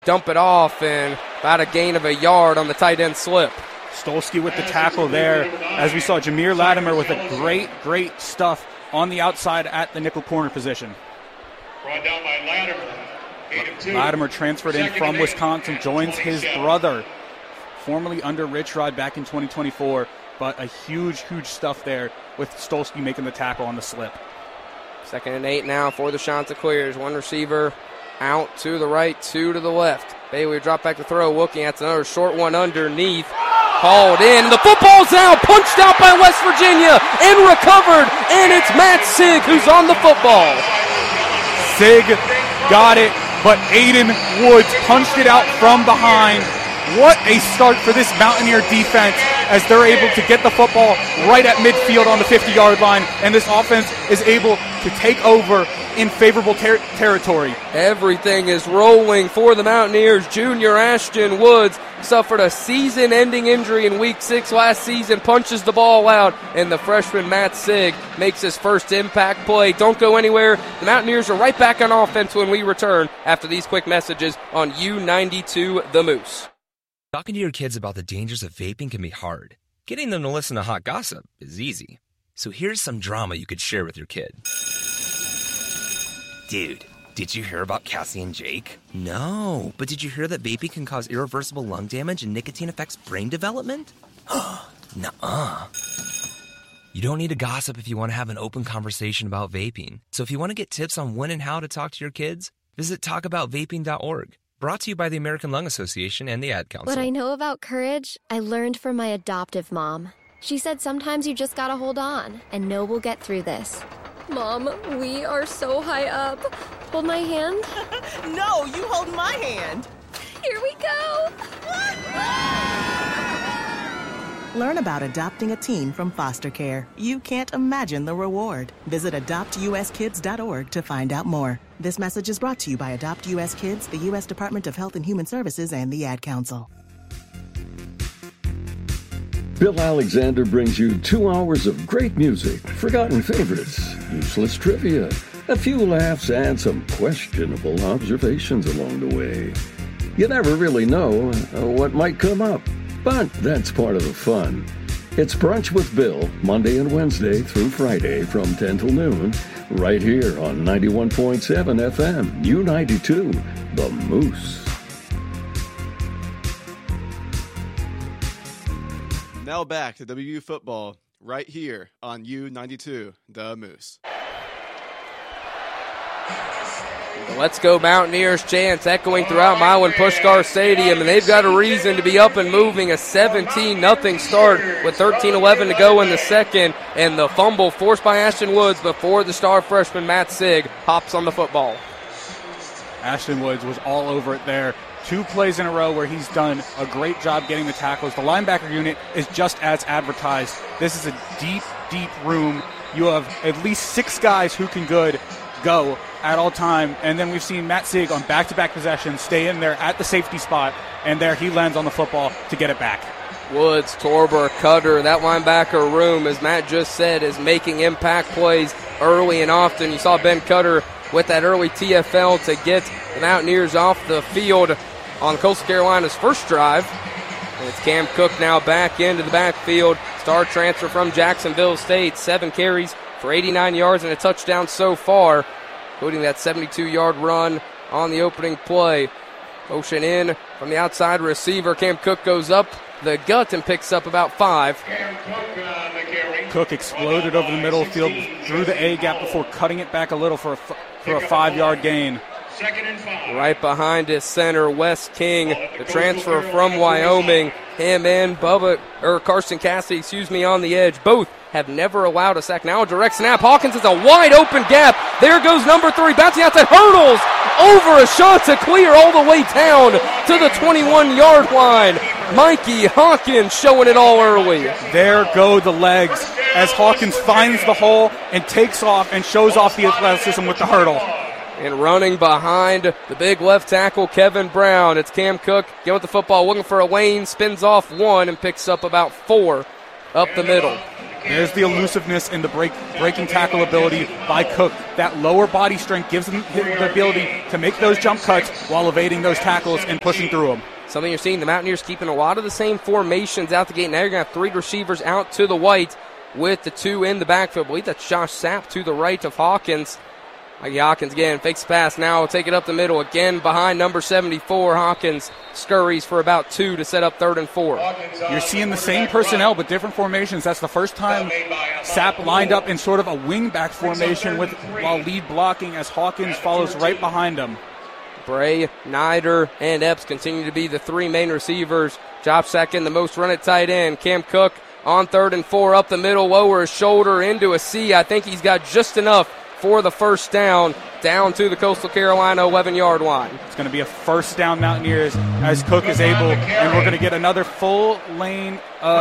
dump it off, and about a gain of a yard on the tight end slip. Stolsky with the tackle there, as we saw Jameer Latimer with a great stuff on the outside at the nickel corner position. Brought down by Latimer. Latimer transferred in from Wisconsin, joins his brother, formerly under Rich Rod back in 2024, but a huge stuff there with Stolsky making the tackle on the slip. 2nd and 8 now for the Chanticleers. One receiver out to the right, 2 to the left. Bailey will drop back to throw. Looking at another short one underneath. Hauled in. The football's out. Punched out by West Virginia and recovered. And it's Matt Sigg who's on the football. Sigg got it, but Aiden Woods punched it out from behind. What a start for this Mountaineer defense as they're able to get the football right at midfield on the 50-yard line, and this offense is able to take over in favorable territory. Everything is rolling for the Mountaineers. Junior Ashton Woods suffered a season-ending injury in Week 6 last season, punches the ball out, and the freshman Matt Sigg makes his first impact play. Don't go anywhere. The Mountaineers are right back on offense when we return after these quick messages on U92 The Moose. Talking to your kids about the dangers of vaping can be hard. Getting them to listen to hot gossip is easy. So here's some drama you could share with your kid. Dude, did you hear about Cassie and Jake? No, but did you hear that vaping can cause irreversible lung damage and nicotine affects brain development? Nuh-uh. You don't need to gossip if you want to have an open conversation about vaping. So if you want to get tips on when and how to talk to your kids, visit talkaboutvaping.org. Brought to you by the American Lung Association and the Ad Council. What I know about courage, I learned from my adoptive mom. She said sometimes you just gotta hold on and know we'll get through this. Mom, we are so high up. Hold my hand. No, you hold my hand. Here we go. Learn about adopting a teen from foster care. You can't imagine the reward. Visit adoptuskids.org to find out more. This message is brought to you by Adopt U.S. Kids, the U.S. Department of Health and Human Services, and the Ad Council. Bill Alexander brings you 2 hours of great music, forgotten favorites, useless trivia, a few laughs, and some questionable observations along the way. You never really know what might come up, but that's part of the fun. It's Brunch with Bill, Monday and Wednesday through Friday from 10 till noon, right here on 91.7 FM, U92, The Moose. Now back to WU football, right here on U92, The Moose. The Let's Go Mountaineers chants echoing throughout Milan Puskar Stadium, and they've got a reason to be up and moving. A 17-0 start with 13:11 to go in the second, and the fumble forced by Ashton Woods before the star freshman Matt Sigg hops on the football. Ashton Woods was all over it there. 2 plays in a row where he's done a great job getting the tackles. The linebacker unit is just as advertised. This is a deep room. You have at least 6 guys who can go at all time. And then we've seen Matt Sigg on back-to-back possessions stay in there at the safety spot, and there he lands on the football to get it back. Woods, Torber, Cutter, that linebacker room, as Matt just said, is making impact plays early and often. You saw Ben Cutter with that early TFL to get the Mountaineers off the field on Coastal Carolina's first drive. And it's Cam Cook now back into the backfield. Star transfer from Jacksonville State. 7 carries for 89 yards and a touchdown so far, including that 72-yard run on the opening play. Motion in from the outside receiver. Cam Cook goes up the gut and picks up about 5. Cook exploded over the middle of the field through the A-gap before cutting it back a little for a 5-yard gain. Right behind his center, Wes King, the transfer from Wyoming. Him and Carson Cassidy, on the edge. Both have never allowed a sack. Now a direct snap. Hawkins is a wide open gap. There goes number 3, bouncing outside, hurdles over a shot to clear all the way down to the 21-yard line. Mikey Hawkins showing it all early. There go the legs as Hawkins finds the hole and takes off and shows off the athleticism with the hurdle. And running behind the big left tackle, Kevin Brown. It's Cam Cook, get with the football, looking for a lane, spins off 1 and picks up about 4 up the middle. There's the elusiveness and the breaking tackle ability by Cook. That lower body strength gives him the ability to make those jump cuts while evading those tackles and pushing through them. Something you're seeing, the Mountaineers keeping a lot of the same formations out the gate. Now you're going to have 3 receivers out to the white with the 2 in the backfield. I believe that's Josh Sapp to the right of Hawkins. Hawkins again fakes the pass. Now will take it up the middle again behind number 74. Hawkins scurries for about 2 to set up 3rd and 4. You're seeing the same personnel but different formations. That's the first time Sapp lined up in sort of a wingback formation while lead blocking as Hawkins follows right behind him. Bray, Nider, and Epps continue to be the 3 main receivers. Josh Sapp in the most run at tight end. Cam Cook on 3rd and 4 up the middle, lower his shoulder into a C. I think he's got just enough for the first down to the Coastal Carolina 11-yard line. It's going to be a first down Mountaineers as Cook is able, and we're going to get another full line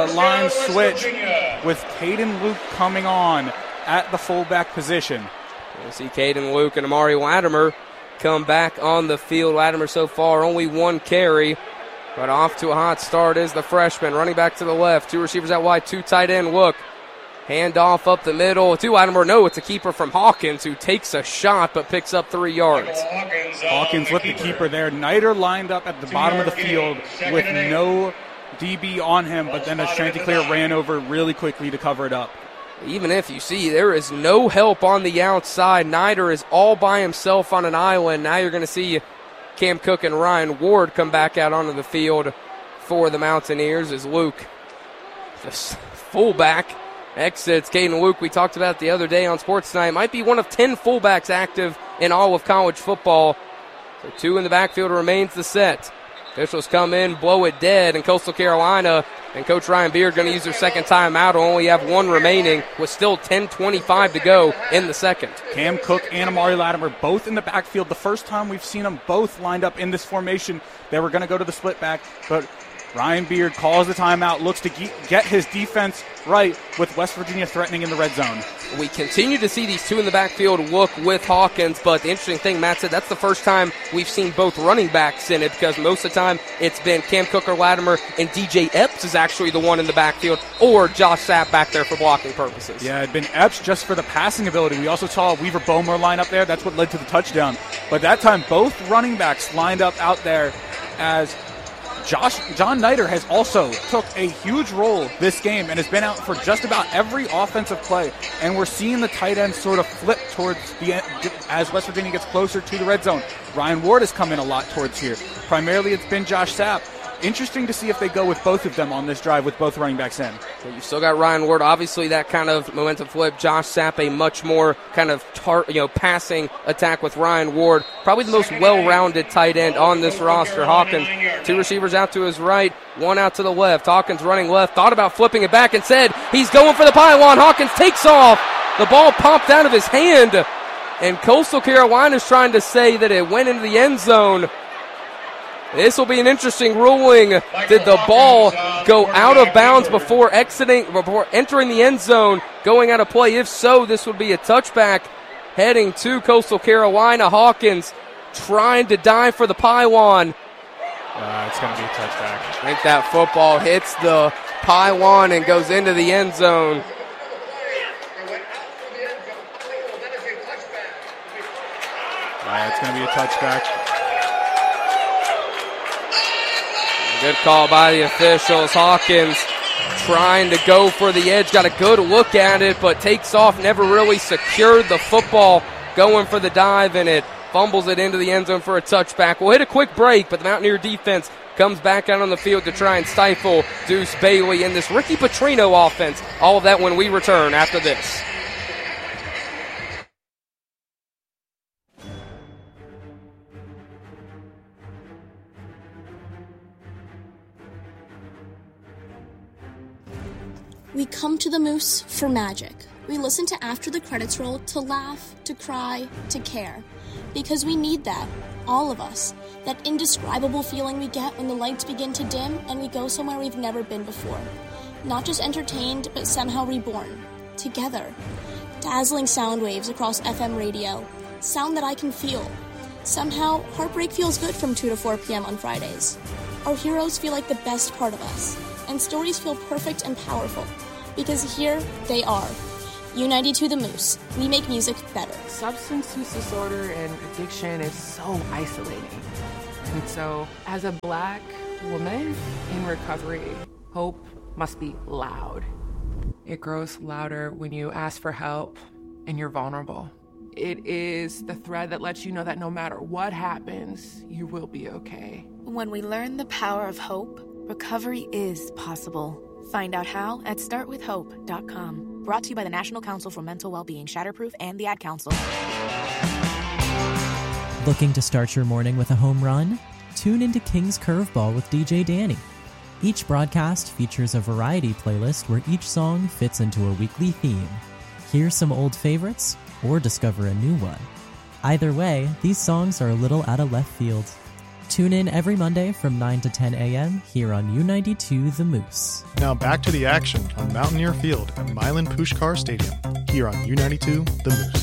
switch with Caden Luke coming on at the fullback position. We'll see Caden Luke and Amari Latimer come back on the field. Latimer so far only 1 carry, but off to a hot start is the freshman. Running back to the left, 2 receivers out wide, 2 tight end look. Handoff up the middle to Latimer. No, it's a keeper from Hawkins who takes a shot but picks up 3 yards. Hawkins with the keeper there. Nider lined up at the bottom of the field with no DB on him, but then as Chanticleer ran over really quickly to cover it up. Even if you see there is no help on the outside, Nider is all by himself on an island. Now you're going to see Cam Cook and Ryan Ward come back out onto the field for the Mountaineers as Luke, the fullback, exits. Caden Luke, we talked about the other day on Sports Night, might be one of 10 fullbacks active in all of college football. So 2 in the backfield remains the set. Officials come in, blow it dead, and Coastal Carolina and Coach Ryan Beard going to use their second timeout. Will only have 1 remaining with still 10:25 to go in the second. Cam Cook and Amari Latimer both in the backfield. The first time we've seen them both lined up in this formation. They were going to go to the split back, but Ryan Beard calls the timeout, looks to get his defense right with West Virginia threatening in the red zone. We continue to see these 2 in the backfield look with Hawkins, but the interesting thing, Matt said, that's the first time we've seen both running backs in it, because most of the time it's been Cam Cook or Latimer, and DJ Epps is actually the one in the backfield, or Josh Sapp back there for blocking purposes. Yeah, it had been Epps just for the passing ability. We also saw Weaver Bomer line up there. That's what led to the touchdown. But that time, both running backs lined up out there as John Nider has also took a huge role this game and has been out for just about every offensive play. And we're seeing the tight end sort of flip towards the end as West Virginia gets closer to the red zone. Ryan Ward has come in a lot towards here. Primarily it's been Josh Sapp. Interesting to see if they go with both of them on this drive with both running backs in. Well, you still got Ryan Ward, obviously that kind of momentum flip. Josh Sapp, a much more kind of passing attack with Ryan Ward. Probably the most well-rounded tight end on this roster. Hawkins, 2 receivers out to his right, 1 out to the left. Hawkins running left, thought about flipping it back and said he's going for the pylon. Hawkins takes off. The ball popped out of his hand, and Coastal Carolina's trying to say that it went into the end zone. This will be an interesting ruling. Did the ball go out of bounds before entering the end zone, going out of play? If so, this would be a touchback heading to Coastal Carolina. Hawkins trying to dive for the pylon. It's going to be a touchback. I think that football hits the pylon and goes into the end zone. It's going to be a touchback. Good call by the officials. Hawkins trying to go for the edge. Got a good look at it, but takes off. Never really secured the football going for the dive, and it fumbles it into the end zone for a touchback. We'll hit a quick break, but the Mountaineer defense comes back out on the field to try and stifle Deuce Bailey in this Ricky Petrino offense. All of that when we return after this. We come to the Moose for magic. We listen to After the Credits Roll to laugh, to cry, to care. Because we need that, all of us. That indescribable feeling we get when the lights begin to dim and we go somewhere we've never been before. Not just entertained, but somehow reborn. Together. Dazzling sound waves across FM radio. Sound that I can feel. Somehow, heartbreak feels good from 2 to 4 p.m. on Fridays. Our heroes feel like the best part of us. And stories feel perfect and powerful. Because here they are. U92 The Moose. We make music better. Substance use disorder and addiction is so isolating. And so, as a Black woman in recovery, hope must be loud. It grows louder when you ask for help and you're vulnerable. It is the thread that lets you know that no matter what happens, you will be okay. When we learn the power of hope, recovery is possible. Find out how at startwithhope.com. Brought to you by the National Council for Mental Wellbeing, Shatterproof, and the Ad Council. Looking to start your morning with a home run? Tune into King's Curveball with DJ Danny. Each broadcast features a variety playlist where each song fits into a weekly theme. Hear some old favorites or discover a new one. Either way, these songs are a little out of left field. Tune in every Monday from 9 to 10 a.m. here on U92 The Moose. Now back to the action on Mountaineer Field at Milan Pushkar Stadium here on U92 The Moose.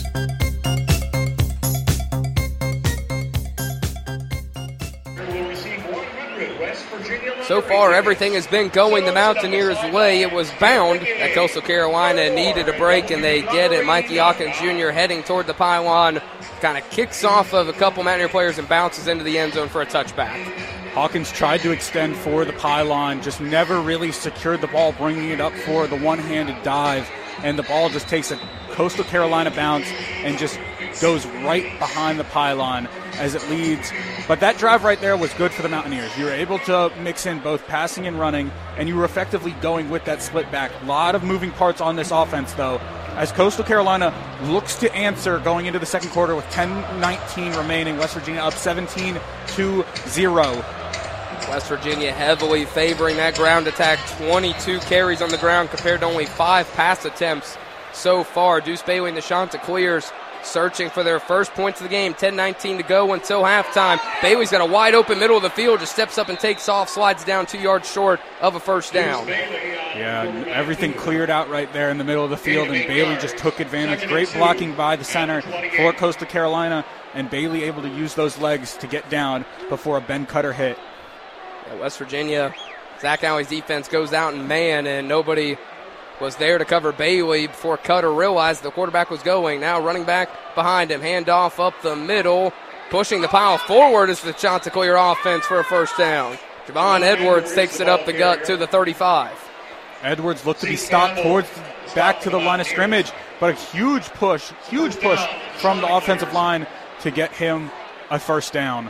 So far, everything has been going the Mountaineers' way. It was bound that Coastal Carolina needed a break, and they get it. Mikey Hawkins Jr. heading toward the pylon, kind of kicks off of a couple Mountaineer players and bounces into the end zone for a touchback. Hawkins tried to extend for the pylon, just never really secured the ball, bringing it up for the one-handed dive, and the ball just takes a Coastal Carolina bounce and just goes right behind the pylon as it leads. But that drive right there was good for the Mountaineers. You were able to mix in both passing and running, and you were effectively going with that split back. A lot of moving parts on this offense, though, as Coastal Carolina looks to answer going into the second quarter with 10:19 remaining. West Virginia up 17-0. West Virginia heavily favoring that ground attack. 22 carries on the ground compared to only 5 pass attempts so far. Deuce Bailey and the Chanticleers searching for their first points of the game. 10:19 to go until halftime. Bailey's got a wide open middle of the field, just steps up and takes off, slides down 2 yards short of a first down. Yeah, everything cleared out right there in the middle of the field, and Bailey just took advantage. Great blocking by the center for Coastal Carolina, and Bailey able to use those legs to get down before a Ben Cutter hit. Yeah, West Virginia, Zach Alley's defense goes out in man, and nobody was there to cover Bailey before Cutter realized the quarterback was going. Now running back behind him, handoff up the middle, pushing the pile forward is the Chanticleer offense for a first down. Javon Edwards takes it up the gut to the 35. Edwards looked to be stopped towards back to the line of scrimmage, but a huge push from the offensive line to get him a first down.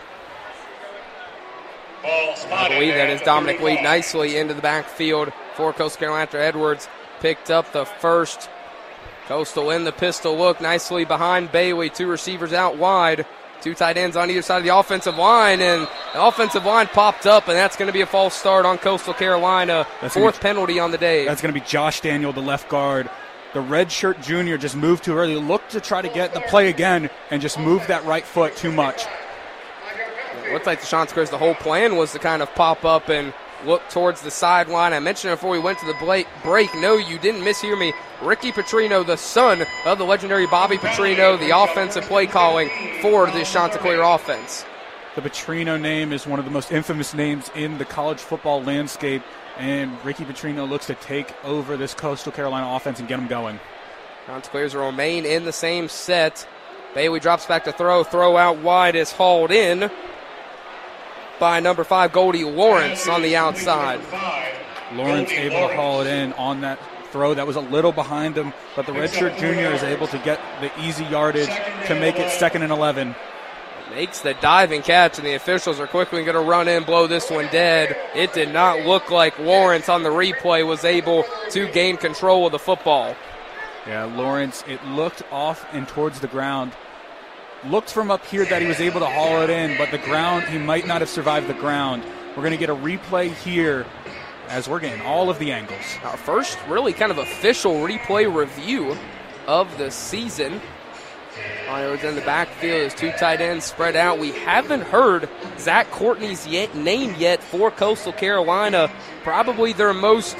I believe that is Dominic Weed nicely into the backfield for Coastal Carolina after Edwards picked up the first. Coastal in the pistol look, nicely behind Bailey. 2 receivers out wide. 2 tight ends on either side of the offensive line, and the offensive line popped up, and that's going to be a false start on Coastal Carolina. Fourth penalty on the day. That's going to be Josh Daniel, the left guard. The redshirt junior just moved too early. Looked to try to get the play again and just moved that right foot too much. It looked like the Chanticleers, the whole plan was to kind of pop up and look towards the sideline. I mentioned before we went to the break, no, you didn't mishear me. Ricky Petrino, the son of the legendary Bobby Petrino, the offensive play calling for the Chanticleer offense. The Petrino name is one of the most infamous names in the college football landscape, and Ricky Petrino looks to take over this Coastal Carolina offense and get them going. Chanticleers will remain in the same set. Bailey drops back to throw out wide is hauled in by number 5, Goldie Lawrence on the outside. Lawrence able to haul it in on that throw that was a little behind him, but the redshirt junior is able to get the easy yardage to make it 2nd and 11. Makes the diving catch, and the officials are quickly going to run in, blow this one dead. It did not look like Lawrence on the replay was able to gain control of the football. Yeah, Lawrence, it looked off and towards the ground. Looked from up here that he was able to haul it in, but the ground, he might not have survived the ground. We're going to get a replay here as we're getting all of the angles. Our first really kind of official replay review of the season. It's in the backfield as 2 tight ends spread out. We haven't heard Zach Courtney's name yet for Coastal Carolina. Probably their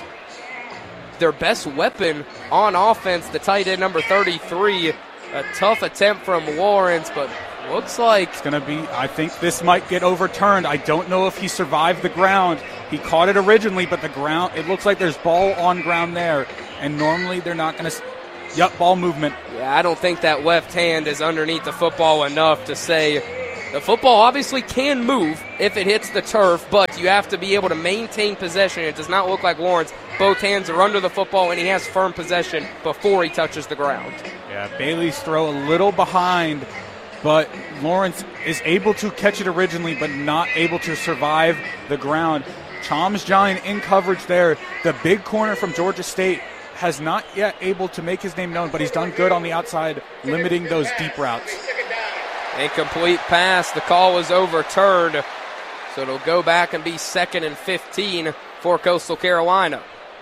best weapon on offense, the tight end number 33. A tough attempt from Lawrence, but looks like it's going to be, I think this might get overturned. I don't know if he survived the ground. He caught it originally, but the ground, it looks like there's ball on ground there. and normally they're not going to. Yep, ball movement. Yeah, I don't think that left hand is underneath the football enough to say the football obviously can move if it hits the turf, but you have to be able to maintain possession. It does not look like Lawrence. Both hands are under the football, and he has firm possession before he touches the ground. Yeah, Bailey's throw a little behind, but Lawrence is able to catch it originally, but not able to survive the ground. Chalmers Giant in coverage there. The big corner from Georgia State has not yet able to make his name known, but he's done good on the outside, limiting those deep routes. Incomplete pass. The call was overturned, so it'll go back and be 2nd and 15 for Coastal Carolina.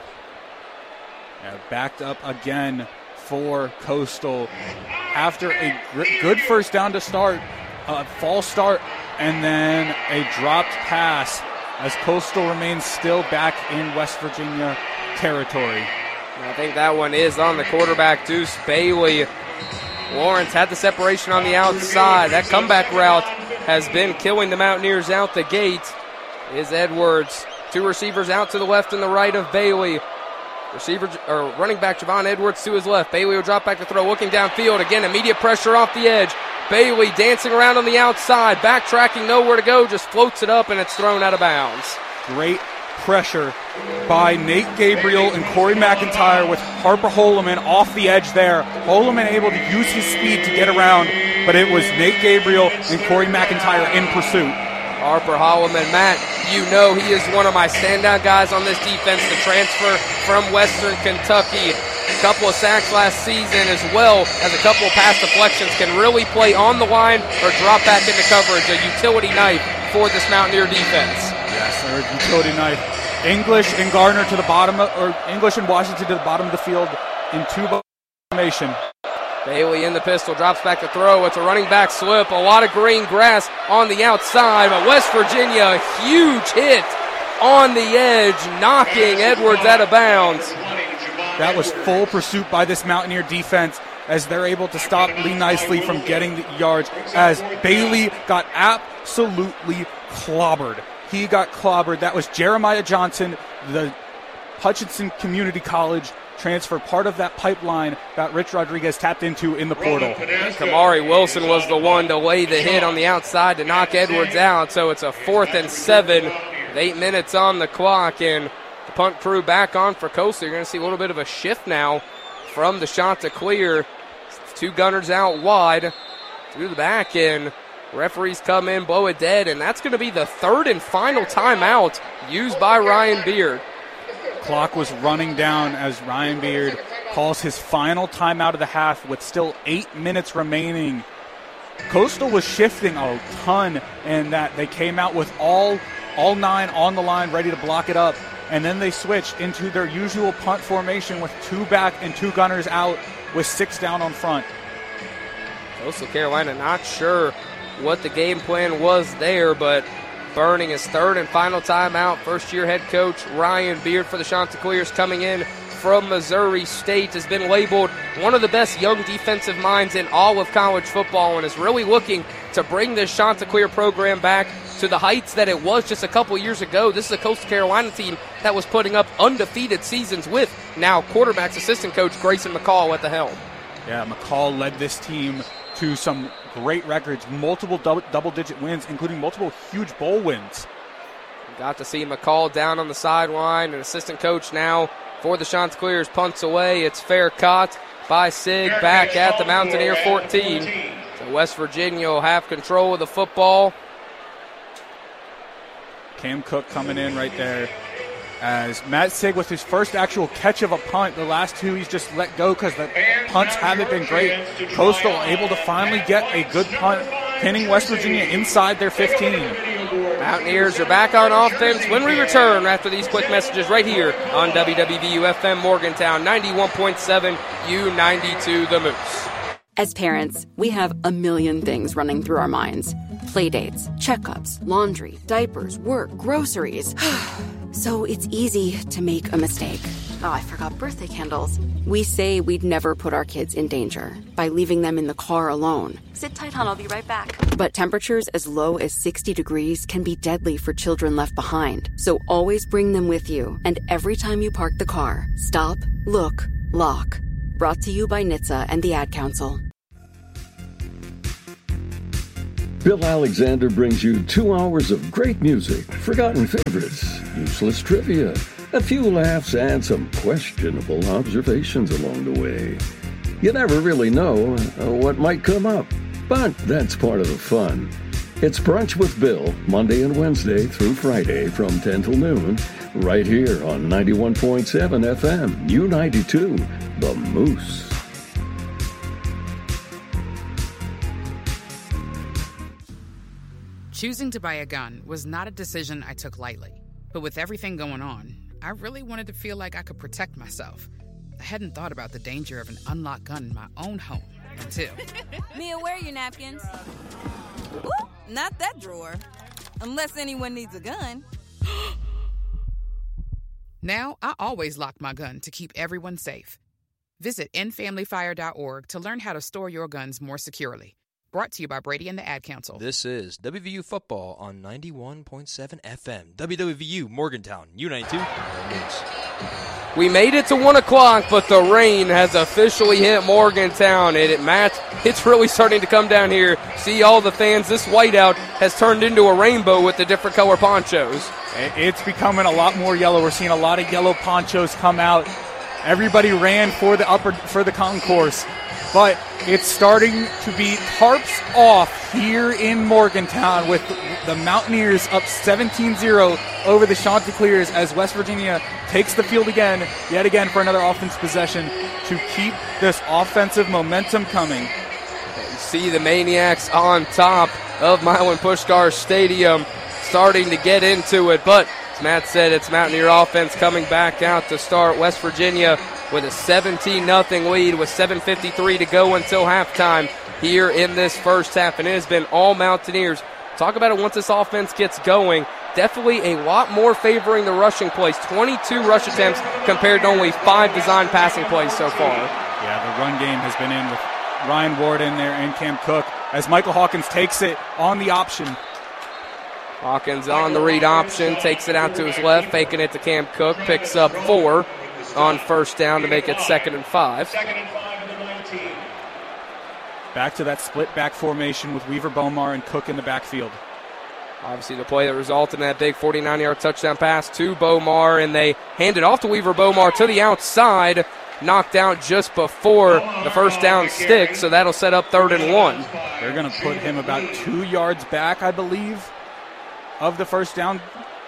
Backed up again for Coastal after a good first down to start, a false start, and then a dropped pass as Coastal remains still back in West Virginia territory. I think that one is on the quarterback, Deuce Bailey. Lawrence had the separation on the outside. That comeback route has been killing the Mountaineers out the gate. Is Edwards. 2 receivers out to the left and the right of Bailey. Running back Javon Edwards to his left. Bailey will drop back to throw, looking downfield. Again, immediate pressure off the edge. Bailey dancing around on the outside, backtracking, nowhere to go, just floats it up and it's thrown out of bounds. Great pressure by Nate Gabriel and Corey McIntyre with Harper Holloman off the edge there. Holloman able to use his speed to get around, but it was Nate Gabriel and Corey McIntyre in pursuit. Harper Holloman, Matt, you know he is one of my standout guys on this defense, the transfer from Western Kentucky. A couple of sacks last season, as well as a couple of pass deflections, can really play on the line or drop back into coverage. A utility knife for this Mountaineer defense. Yes, they're a utility knife. English and Gardner to the bottom, or English and Washington to the bottom of the field in 2 formation. Bailey in the pistol, drops back to throw. It's a running back slip. A lot of green grass on the outside, but West Virginia, huge hit on the edge, knocking Edwards out of bounds. That was full pursuit by this Mountaineer defense as they're able to stop Lee Nicely from getting the yards, as Bailey got absolutely clobbered. He got clobbered. That was Jeremiah Johnson, the Hutchinson Community College transfer, part of that pipeline that Rich Rodriguez tapped into in the portal. Kamari Wilson was the one to lay the hit on the outside to knock Edwards out, so it's a 4th and 7, with 8 minutes on the clock, and the punt crew back on for Coastal. You're going to see a little bit of a shift now from the Chanticleer. 2 gunners out wide through the back, and referees come in, blow it dead, and that's going to be the 3rd and final timeout used by Ryan Beard. Clock was running down as Ryan Beard calls his final timeout of the half with still 8 minutes remaining. Coastal was shifting a ton, and that they came out with all 9 on the line ready to block it up, and then they switched into their usual punt formation with 2 back and 2 gunners out with 6 down on front. Coastal Carolina not sure what the game plan was there, but burning his 3rd and final timeout. First-year head coach Ryan Beard for the Chanticleers, coming in from Missouri State, has been labeled one of the best young defensive minds in all of college football and is really looking to bring this Chanticleer program back to the heights that it was just a couple years ago. This is a Coastal Carolina team that was putting up undefeated seasons with now quarterback's assistant coach Grayson McCall at the helm. Yeah, McCall led this team to some great records, multiple double-digit wins, including multiple huge bowl wins. Got to see McCall down on the sideline, and assistant coach now for the Chanticleers punts away. It's fair caught by Sig back at the Mountaineer 14. So West Virginia will have control of the football. Cam Cook coming in right there as Matt Sig with his first actual catch of a punt. The last 2 he's just let go because the punts haven't been great. Coastal able to finally get a good punt, pinning West Virginia inside their 15. Mountaineers are back on offense when we return after these quick messages right here on WWVU-FM Morgantown 91.7 U92 The Moose. As parents, we have a million things running through our minds. Playdates, checkups, laundry, diapers, work, groceries. So it's easy to make a mistake. Oh, I forgot birthday candles. We say we'd never put our kids in danger by leaving them in the car alone. Sit tight, hon. I'll be right back. But temperatures as low as 60 degrees can be deadly for children left behind. So always bring them with you. And every time you park the car, stop, look, lock. Brought to you by NHTSA and the Ad Council. Bill Alexander brings you 2 hours of great music, forgotten favorites, useless trivia, a few laughs, and some questionable observations along the way. You never really know what might come up, but that's part of the fun. It's Brunch with Bill, Monday and Wednesday through Friday from 10 till noon, right here on 91.7 FM, U92, The Moose. Choosing to buy a gun was not a decision I took lightly. But with everything going on, I really wanted to feel like I could protect myself. I hadn't thought about the danger of an unlocked gun in my own home until... Mia, where are your napkins? Ooh, not that drawer. Unless anyone needs a gun. Now, I always lock my gun to keep everyone safe. Visit endfamilyfire.org to learn how to store your guns more securely. Brought to you by Brady and the Ad Council. This is WVU Football on 91.7 FM. WWVU Morgantown, U92. We made it to 1 o'clock, but the rain has officially hit Morgantown. Matt, it's really starting to come down here. See all the fans. This whiteout has turned into a rainbow with the different color ponchos. It's becoming a lot more yellow. We're seeing a lot of yellow ponchos come out. Everybody ran for the concourse. But it's starting to be tarps off here in Morgantown with the Mountaineers up 17-0 over the Chanticleers as West Virginia takes the field yet again for another offense possession to keep this offensive momentum coming. You see the Maniacs on top of Milan Puskar Stadium starting to get into it, but as Matt said, it's Mountaineer offense coming back out to start. West Virginia with a 17-0 lead with 7:53 to go until halftime here in this first half. And it has been all Mountaineers. Talk about it once this offense gets going. Definitely a lot more favoring the rushing plays. 22 rush attempts compared to only 5 design passing plays so far. Yeah, the run game has been in with Ryan Ward in there and Cam Cook as Michael Hawkins takes it on the option. Hawkins on the read option, takes it out to his left, faking it to Cam Cook, picks up 4 on first down to make it 2nd and 5. Back to that split back formation with Weaver Bomar and Cook in the backfield. Obviously the play that resulted in that big 49-yard touchdown pass to Bomar, and they hand it off to Weaver Bomar to the outside, knocked out just before the first down stick, so that'll set up 3rd and 1. They're going to put him about 2 yards back, I believe, of the first down.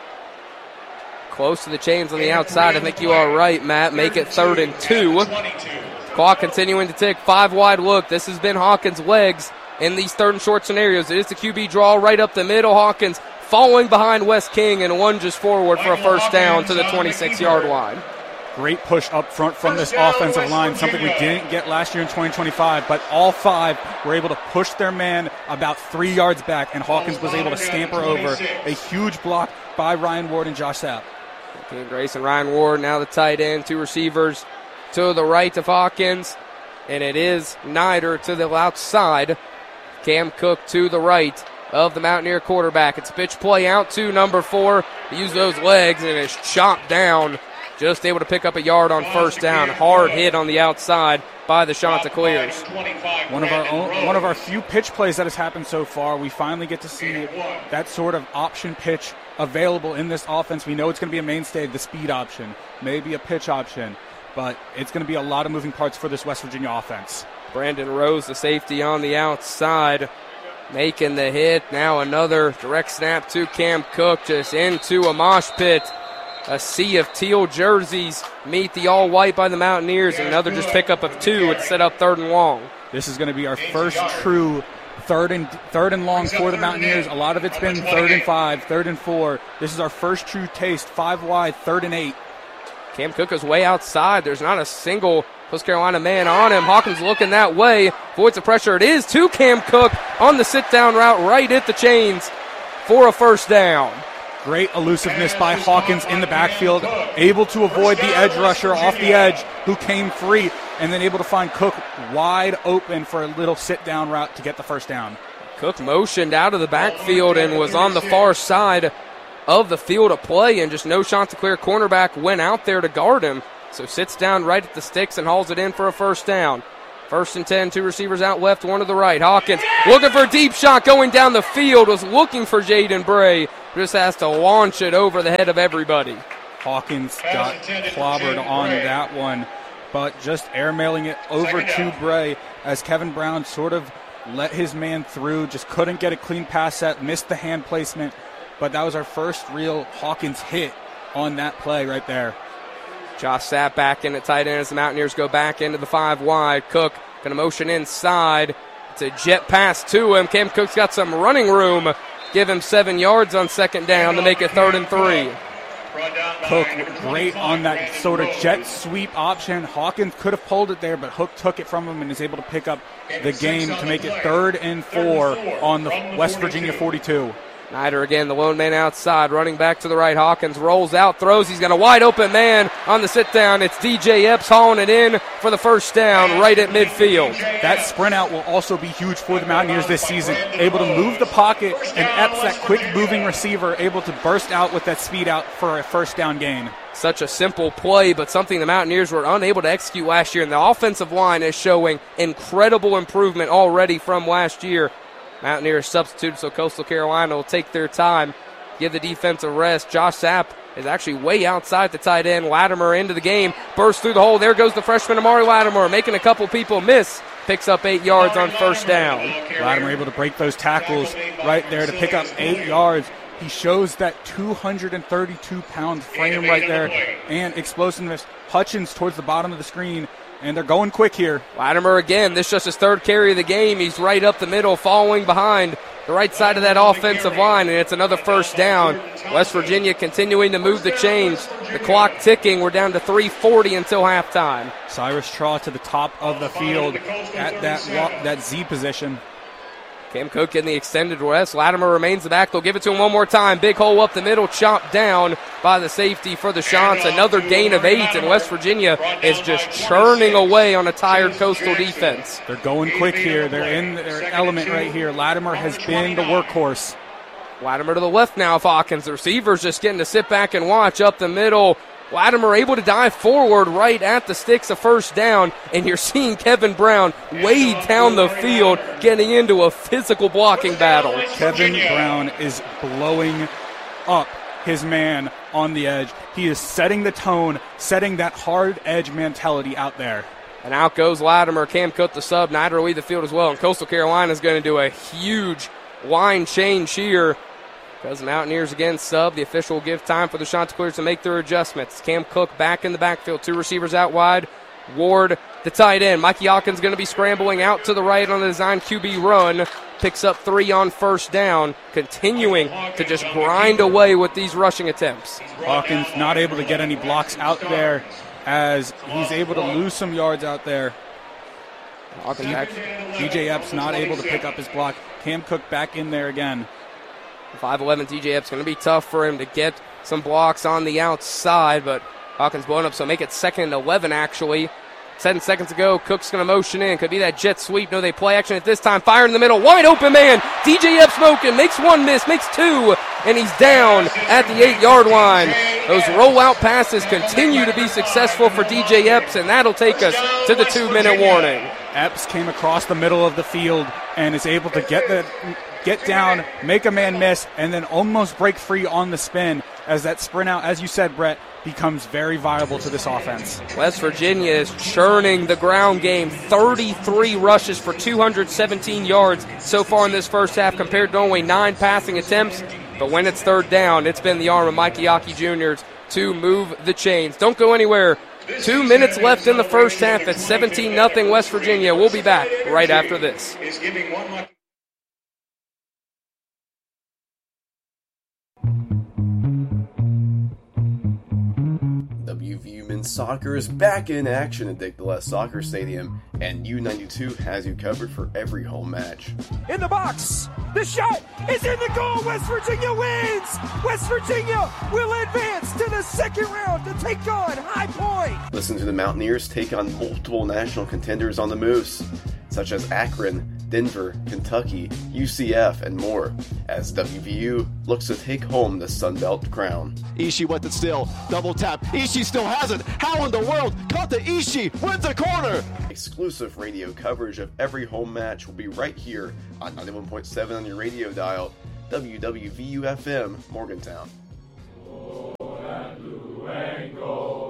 Close to the chains on the outside. I think you are right, Matt. Make it 3rd and 2. Clock continuing to tick. 5 wide look. This has been Hawkins' legs in these 3rd and short scenarios. It is the QB draw right up the middle. Hawkins falling behind Wes King and lunges forward for a first down to the 26-yard line. Great push up front from this offensive line, something we didn't get last year in 2025, but all 5 were able to push their man about 3 yards back, and Hawkins was able to scamper over a huge block by Ryan Ward and Josh Sapp. Cam Grayson, Ryan Ward, now the tight end, 2 receivers to the right of Hawkins, and it is Nider to the outside. Cam Cook to the right of the Mountaineer quarterback. It's a pitch play out to number 4. Use those legs, and it's chopped down. Just able to pick up a yard on first down. Hard hit on the outside by the Chanticleers. One of our few pitch plays that has happened so far. We finally get to see that sort of option pitch available in this offense. We know it's going to be a mainstay, the speed option, maybe a pitch option, but it's going to be a lot of moving parts for this West Virginia offense. Brandon Rose, the safety on the outside, making the hit. Now another direct snap to Cam Cook, just into a mosh pit. A sea of teal jerseys meet the all-white by the Mountaineers, and another just pickup of 2 to set up 3rd and long. This is going to be our first true third and long for the Mountaineers. A lot of it's been 3rd and 5, 3rd and 4. This is our first true taste, 5 wide, 3rd and 8. Cam Cook is way outside. There's not a single Coast Carolina man on him. Hawkins looking that way, avoids the pressure. It is to Cam Cook on the sit-down route right at the chains for a first down. Great elusiveness by Hawkins in the backfield, able to avoid the edge rusher off the edge who came free, and then able to find Cook wide open for a little sit-down route to get the first down. Cook motioned out of the backfield and was on the far side of the field of play, and just no shot to clear. Cornerback went out there to guard him, so sits down right at the sticks and hauls it in for a first down. 1st and 10, 2 receivers out left, 1 to the right. Hawkins looking for a deep shot going down the field, was looking for Jaden Bray, just has to launch it over the head of everybody. Hawkins got clobbered on that one, but just airmailing it over to Bray as Kevin Brown sort of let his man through, just couldn't get a clean pass set, missed the hand placement, but that was our first real Hawkins hit on that play right there. Josh Sapp back in at tight end as the Mountaineers go back into the 5 wide. Cook going to motion inside. It's a jet pass to him. Cam Cook's got some running room. Give him 7 yards on 2nd down to make it 3rd and 3. Cook great on that sort of jet sweep option. Hawkins could have pulled it there, but Hook took it from him and is able to pick up the game to make it 3rd and 4 on the West Virginia 42. Snyder again, the lone man outside, running back to the right. Hawkins rolls out, throws. He's got a wide open man on the sit down. It's DJ Epps hauling it in for the first down right at midfield. That sprint out will also be huge for the Mountaineers this season. Able to move the pocket, and Epps, that quick moving receiver, able to burst out with that speed out for a first down gain. Such a simple play, but something the Mountaineers were unable to execute last year. And the offensive line is showing incredible improvement already from last year. Mountaineers substituted, so Coastal Carolina will take their time, give the defense a rest. Josh Sapp is actually way outside the tight end. Latimer into the game, bursts through the hole. There goes the freshman Amari Latimer, making a couple people miss. Picks up 8 yards on first down. Latimer able to break those tackles right there to pick up 8 yards. He shows that 232-pound frame right there and explosiveness. Hutchins towards the bottom of the screen. And they're going quick here. Latimer again, this is just his 3rd carry of the game. He's right up the middle, following behind the right side of that offensive line, and it's another first down. West Virginia continuing to move the chains. The clock ticking. We're down to 3:40 until halftime. Cyrus Traw to the top of the field at that Z position. Cam Cook in the extended rest. Latimer remains the back. They'll give it to him one more time. Big hole up the middle, chopped down by the safety for the Chants. Another gain of 8, and West Virginia is just churning away on a tired Coastal defense. They're going quick here. They're in their element right here. Latimer has been the workhorse. Latimer to the left now of Hawkins. The receiver's just getting to sit back and watch up the middle. Latimer able to dive forward right at the sticks of first down, and you're seeing Kevin Brown way down the field getting into a physical blocking battle. Kevin Brown is blowing up his man on the edge. He is setting the tone, setting that hard edge mentality out there. And out goes Latimer. Cam Cook the sub. Snyder will lead the field as well, and Coastal Carolina is going to do a huge line change here. Because the Mountaineers again sub. The official will give time for the Chanticleers to make their adjustments. Cam Cook back in the backfield. 2 receivers out wide. Ward, the tight end. Mikey Hawkins going to be scrambling out to the right on the design QB run. Picks up 3 on first down. Continuing to just grind away with these rushing attempts. Hawkins not able to get any blocks out there as he's able to lose some yards out there. DJ Epps not able to pick up his block. Cam Cook back in there again. 5'11" DJ Epps going to be tough for him to get some blocks on the outside, but Hawkins blown up, so make it 2nd and 11 actually. 7 seconds ago, Cook's going to motion in. Could be that jet sweep. No, they play action at this time. Fire in the middle. Wide open man. DJ Epps smoking. Makes 1 miss. Makes 2. And he's down at the 8-yard line. Those rollout passes continue to be successful for DJ Epps, and that'll take us to the 2-minute warning. Epps came across the middle of the field and is able to get down, make a man miss, and then almost break free on the spin as that sprint out, as you said, Brett, becomes very viable to this offense. West Virginia is churning the ground game. 33 rushes for 217 yards so far in this first half compared to only 9 passing attempts. But when it's 3rd down, it's been the arm of Mikey Aki Jr. to move the chains. Don't go anywhere. 2 minutes left in the first half. It's 17-0 West Virginia. We'll be back right after this. WVU Women's soccer is back in action at Dick Dales Soccer Stadium, and U92 has you covered for every home match. In the box, the shot is in the goal. West Virginia wins. West Virginia will advance to the second round to take on High Point. Listen to the Mountaineers take on multiple national contenders on the Moose, such as Akron, Denver, Kentucky, UCF, and more, as WVU looks to take home the Sunbelt crown. Ishii went it still. Double tap. Ishii still has it. How in the world? Caught the Ishii. Wins the corner. Exclusive radio coverage of every home match will be right here on 91.7 on your radio dial, WWVU-FM, Morgantown. Oh, that blue and gold.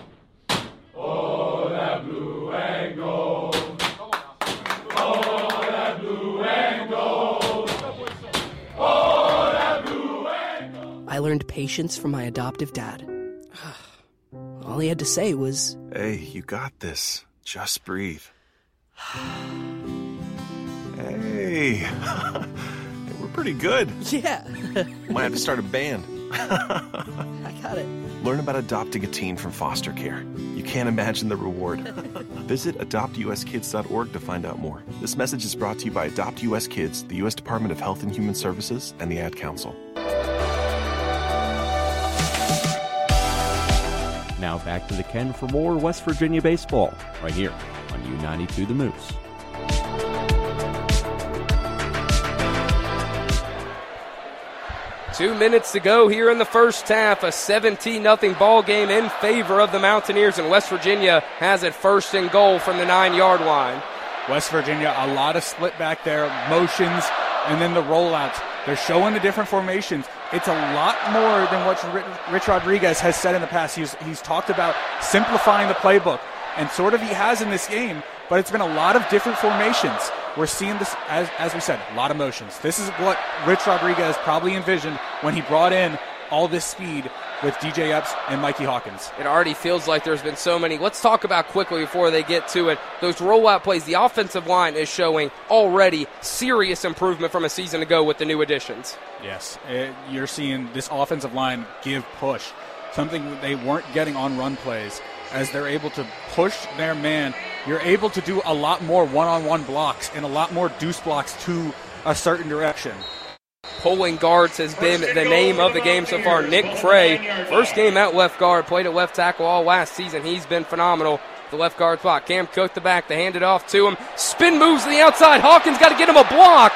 Oh, that blue and gold. I learned patience from my adoptive dad. All he had to say was, "Hey, you got this. Just breathe." Hey, we're pretty good. Yeah. Might have to start a band. I got it. Learn about adopting a teen from foster care. You can't imagine the reward. Visit adoptuskids.org to find out more. This message is brought to you by Adopt US Kids, the U.S. Department of Health and Human Services, and the Ad Council. Now back to the Ken for more West Virginia baseball, right here on U92 The Moose. Two minutes to go here in the first half. A 17-0 ball game in favor of the Mountaineers, and West Virginia has it first and goal from the 9-yard line. West Virginia, a lot of split back there, motions, and then the rollouts. They're showing the different formations. It's a lot more than what Rich Rodriguez has said in the past. He's talked about simplifying the playbook, and sort of he has in this game, but it's been a lot of different formations. We're seeing this, as we said, a lot of motions. This is what Rich Rodriguez probably envisioned when he brought in all this speed with DJ Epps and Mikey Hawkins. It already feels like there's been so many. Let's talk about quickly before they get to it. Those rollout plays, the offensive line is showing already serious improvement from a season ago with the new additions. Yes, you're seeing this offensive line give push, something they weren't getting on run plays. As they're able to push their man, you're able to do a lot more one-on-one blocks and a lot more deuce blocks to a certain direction. Pulling guards has been the name of the game so far. Nick Cray, first game at left guard, played at left tackle all last season. He's been phenomenal. The left guard spot. Cam Cook the back, they hand it off to him. Spin moves to the outside. Hawkins got to get him a block.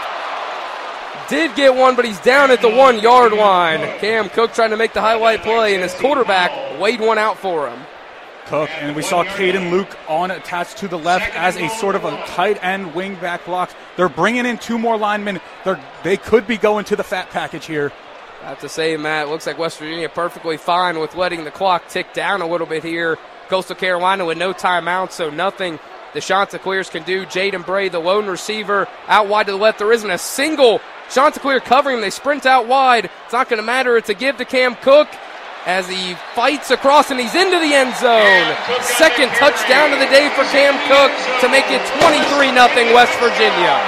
Did get one, but he's down at the 1-yard line. Cam Cook trying to make the highlight play, and his quarterback weighed one out for him. Cook, and we saw Caden Luke on attached to the left as a sort of a tight end wing back block. They're bringing in two more linemen. They could be going to the fat package here. I have to say, Matt, looks like West Virginia perfectly fine with letting the clock tick down a little bit here. Coastal Carolina with no timeouts, so nothing the Chanticleers can do. Jaden Bray, the lone receiver, out wide to the left. There isn't a single Chanticleer covering him. They sprint out wide. It's not going to matter. It's a give to Cam Cook as he fights across and he's into the end zone. Second touchdown of the day for Cam Cook to make it 23-0 West Virginia.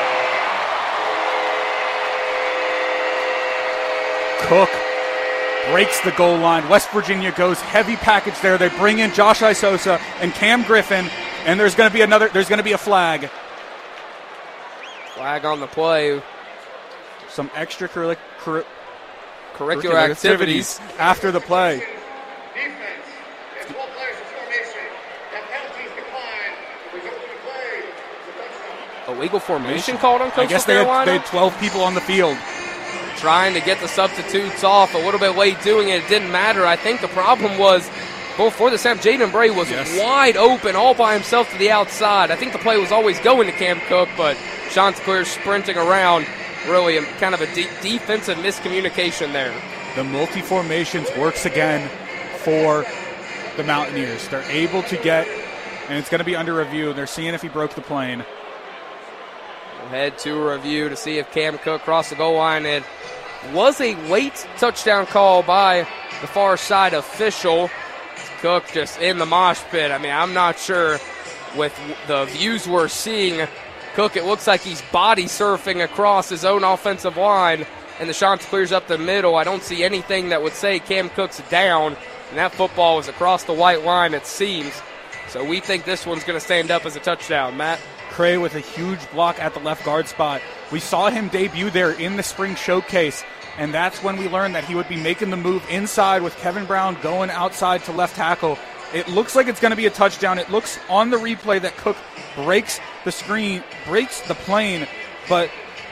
Cook breaks the goal line. West Virginia goes heavy package there. They bring in Josh Isosa and Cam Griffin, and there's going to be a flag. Flag on the play. Some extracurricular activities after the play. Illegal formation called on Coastal I guess Carolina? They had 12 people on the field. Trying to get the substitutes off, a little bit late doing it. It didn't matter. I think the problem was before the snap, Jaden Bray was wide open all by himself to the outside. I think the play was always going to Cam Cook, but Chanticleer sprinting around. Really kind of a defensive miscommunication there. The multi-formations works again for the Mountaineers. They're able to get, and it's going to be under review. They're seeing if he broke the plane. We'll head to a review to see if Cam Cook crossed the goal line. It was a late touchdown call by the far side official. Cook just in the mosh pit. I mean, I'm not sure with the views we're seeing. Cook, it looks like he's body surfing across his own offensive line, and the Chanticleers up the middle. I don't see anything that would say Cam Cook's down. and that football was across the white line, it seems. So we think this one's going to stand up as a touchdown. Matt? Cray with a huge block at the left guard spot. We saw him debut there in the spring showcase, and that's when we learned that he would be making the move inside with Kevin Brown going outside to left tackle. It looks like it's going to be a touchdown. It looks on the replay that Cook breaks the screen, breaks the plane, but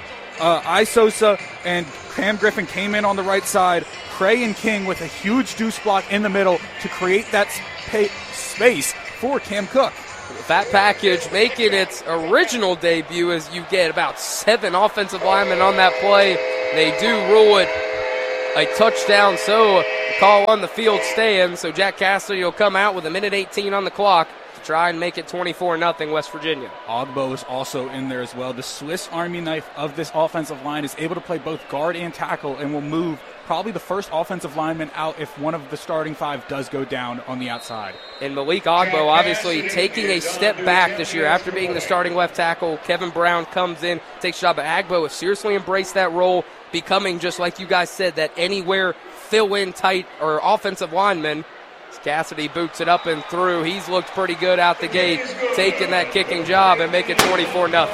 Isosa and Cam Griffin came in on the right side. Cray and King with a huge deuce block in the middle to create that space for Cam Cook. That package making its original debut as you get about 7 offensive linemen on that play. They do rule it a touchdown, so the call on the field stands. So Jack Cassidy will come out with 1:18 on the clock to try and make it 24-0 West Virginia. Ogbo is also in there as well. The Swiss Army knife of this offensive line is able to play both guard and tackle and will move probably the first offensive lineman out if one of the starting 5 does go down on the outside. And Malik Ogbo obviously taking a step back this year after being the starting left tackle. Kevin Brown comes in, takes a job, but Agbo has seriously embraced that role, becoming, just like you guys said, that anywhere fill-in tight or offensive lineman. Cassidy boots it up and through. He's looked pretty good out the gate, taking that kicking job and make it 24-0.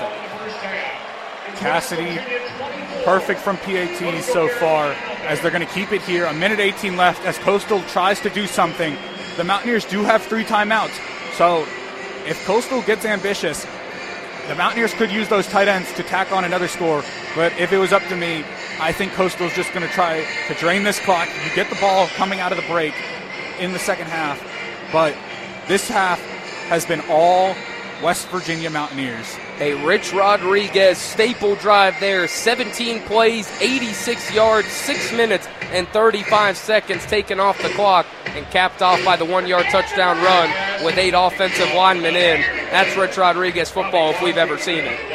Cassidy, perfect from PATs so far, as they're going to keep it here. 1:18 left as Coastal tries to do something. The Mountaineers do have 3 timeouts, so if Coastal gets ambitious, the Mountaineers could use those tight ends to tack on another score. But if it was up to me, I think Coastal's just going to try to drain this clock. You get the ball coming out of the break in the second half, but this half has been all West Virginia Mountaineers. A Rich Rodriguez staple drive there, 17 plays, 86 yards, 6 minutes and 35 seconds taken off the clock and capped off by the 1-yard touchdown run with 8 offensive linemen in. That's Rich Rodriguez football if we've ever seen it.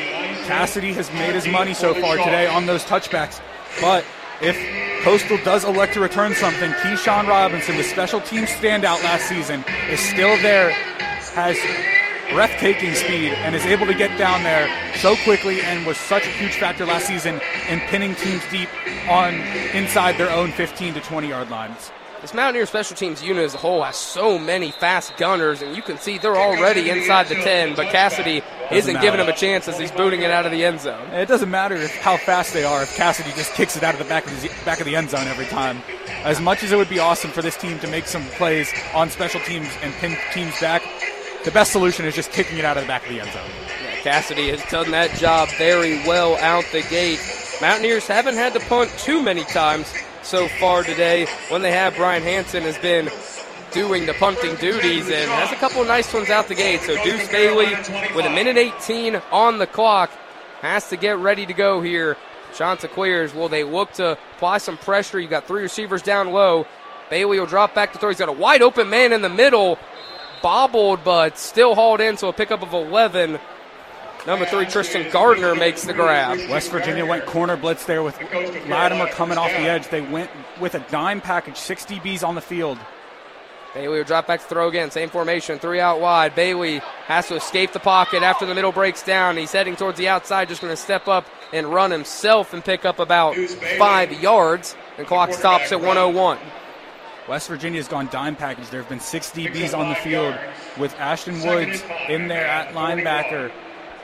Cassidy has made his money so far today on those touchbacks, but if Coastal does elect to return something, Keyshawn Robinson, the special team standout last season, is still there, has breathtaking speed, and is able to get down there so quickly and was such a huge factor last season in pinning teams deep on inside their own 15 to 20-yard lines. This Mountaineer special teams unit as a whole has so many fast gunners, and you can see they're already inside the 10, but Cassidy isn't giving him a chance as he's booting it out of the end zone. It doesn't matter how fast they are if Cassidy just kicks it out of the back of the end zone every time. As much as it would be awesome for this team to make some plays on special teams and pin teams back, the best solution is just kicking it out of the back of the end zone. Yeah, Cassidy has done that job very well out the gate. Mountaineers haven't had to punt too many times so far today. When they have, Brian Hansen has been doing the punting duties and has a couple nice ones out the gate. So Deuce Bailey with 1:18 on the clock has to get ready to go here. Chanticleers, will they look to apply some pressure? You got 3 receivers down low. Bailey will drop back to throw. He's got a wide open man in the middle. Bobbled, but still hauled in, so a pickup of 11. Number 3, Tristan Gardner makes the grab. West Virginia went corner blitz there with Latimer coming off the edge. They went with a dime package, 6 DBs on the field. Bailey will drop back to throw again. Same formation, 3 out wide. Bailey has to escape the pocket after the middle breaks down. He's heading towards the outside, just going to step up and run himself and pick up about 5 yards. And clock stops at 1:01. West Virginia's gone dime package. There have been 6 DBs on the field with Ashton Woods in there at linebacker.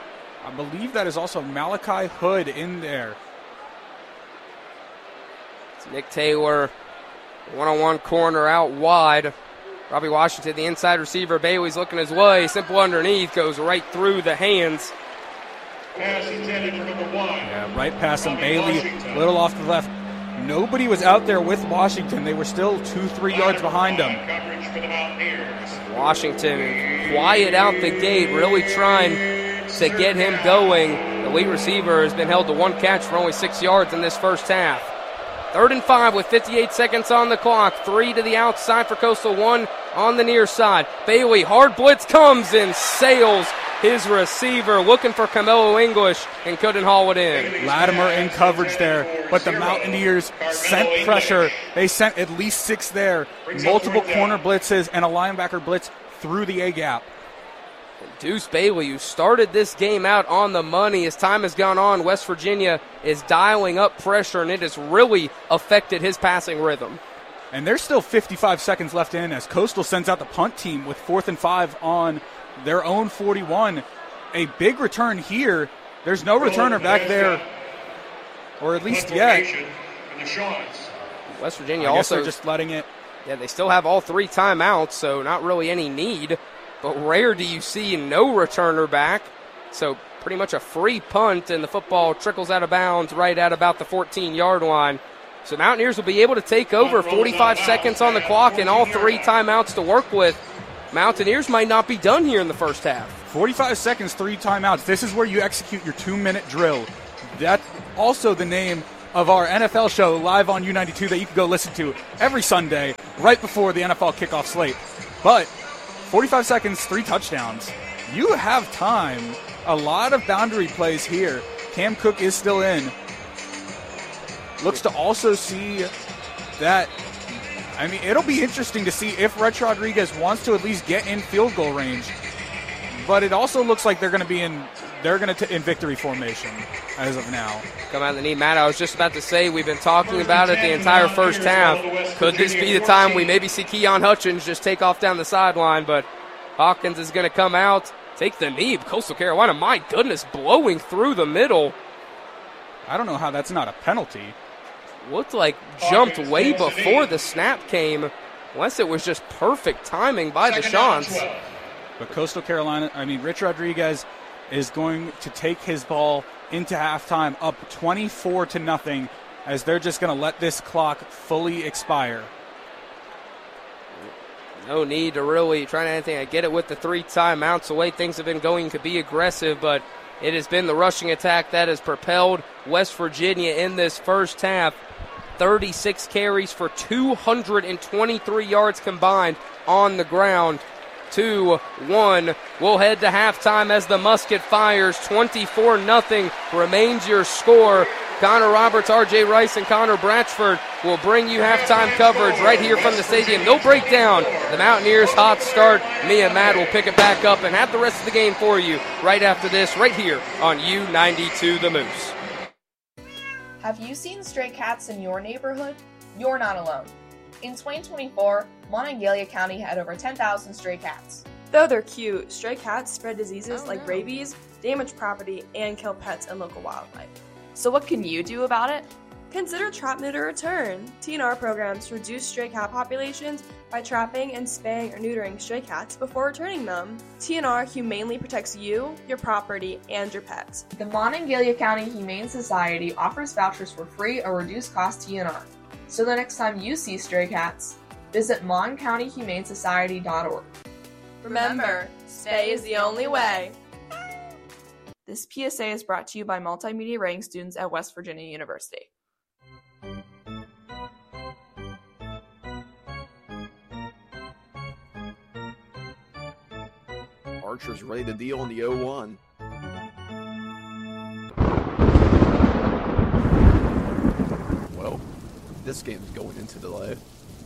I believe that is also Malachi Hood in there. It's Nick Taylor, one-on-one corner out wide. Robbie Washington, the inside receiver. Bailey's looking his way. Simple underneath, goes right through the hands. Yeah, right past him. Bailey, little off to the left. Nobody was out there with Washington. They were still 2-3 yards behind him. Washington quiet out the gate, really trying to get him going. The lead receiver has been held to 1 catch for only 6 yards in this first half. 3rd and 5 with 58 seconds on the clock. 3 to the outside for Coastal, 1 on the near side. Bailey, hard blitz comes and sails his receiver, looking for Camelo English and couldn't haul it in. Latimer in coverage there, but the Mountaineers sent pressure. They sent at least 6 there. Multiple corner blitzes and a linebacker blitz through the A-gap. Deuce Bailey, who started this game out on the money. As time has gone on, West Virginia is dialing up pressure, and it has really affected his passing rhythm. And there's still 55 seconds left in as Coastal sends out the punt team with 4th and 5 on their own 41. A big return here. There's no returner back there, or at least yet. West Virginia I guess also they're just letting it. Yeah, they still have all 3 timeouts, so not really any need. But rare do you see no returner back. So pretty much a free punt, and the football trickles out of bounds right at about the 14-yard line. So Mountaineers will be able to take over. 45 seconds on the clock and all 3 timeouts to work with. Mountaineers might not be done here in the first half. 45 seconds, 3 timeouts. This is where you execute your 2-minute drill. That's also the name of our NFL show live on U92 that you can go listen to every Sunday right before the NFL kickoff slate. But 45 seconds, 3 touchdowns. You have time. A lot of boundary plays here. Cam Cook is still in. Looks to also see that, I mean, it'll be interesting to see if Rich Rodriguez wants to at least get in field goal range. But it also looks like they're going to be in victory formation as of now. Come out of the knee. Matt, I was just about to say, we've been talking about it the entire first half. Could this be the time we maybe see Keon Hutchins just take off down the sideline? But Hawkins is going to come out, take the knee. Coastal Carolina, my goodness, blowing through the middle. I don't know how that's not a penalty. Looked like jumped way before the snap came, unless it was just perfect timing by the Shawns. But Coastal Carolina, Rich Rodriguez is going to take his ball into halftime up 24-0 as they're just going to let this clock fully expire. No need to really try anything. I get it with the 3 timeouts. The way things have been going could be aggressive, but it has been the rushing attack that has propelled West Virginia in this first half. 36 carries for 223 yards combined on the ground. 2-1. We'll head to halftime as the musket fires. 24-0 remains your score. Connor Roberts, R.J. Rice, and Connor Bratchford will bring you halftime coverage right here from the stadium. No breakdown. The Mountaineers' hot start. Me and Matt will pick it back up and have the rest of the game for you right after this, right here on U92 The Moose. Have you seen stray cats in your neighborhood? You're not alone. In 2024, Monongalia County had over 10,000 stray cats. Though they're cute, stray cats spread diseases like rabies, damage property, and kill pets and local wildlife. So what can you do about it? Consider Trap, Neuter, Return. TNR programs reduce stray cat populations by trapping and spaying or neutering stray cats before returning them. TNR humanely protects you, your property, and your pets. The Monongalia County Humane Society offers vouchers for free or reduced cost TNR. So the next time you see stray cats, visit moncountyhumanesociety.org. Remember, stay is the only way. This PSA is brought to you by multimedia writing students at West Virginia University. Archer's ready to deal in the 0-1. Well, this game's going into delay.